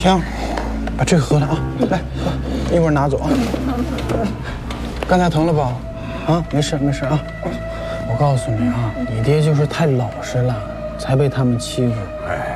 行，把这个喝了啊，来，一会儿拿走啊。刚才疼了吧？啊，没事没事啊。我告诉你啊，你爹就是太老实了，才被他们欺负。 哎，